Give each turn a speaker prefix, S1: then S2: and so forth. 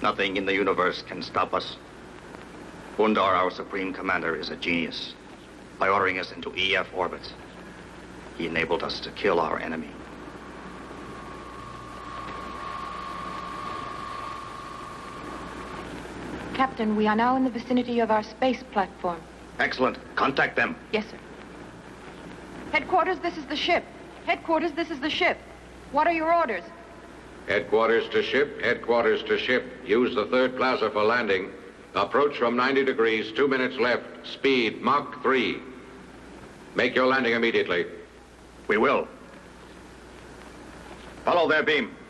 S1: Nothing in the universe can stop us. Undar, our supreme commander, is a genius. By ordering us into EF orbit, he enabled us to kill our enemy.
S2: Captain, we are now in the vicinity of our space platform.
S1: Excellent. Contact them.
S2: Yes, sir. Headquarters, this is the ship. Headquarters, this is the ship. What are your orders?
S3: Headquarters to ship, headquarters to ship. Use the third plaza for landing. Approach from 90 degrees, 2 minutes left. Speed, Mach 3. Make your landing immediately.
S1: We will. Follow their beam.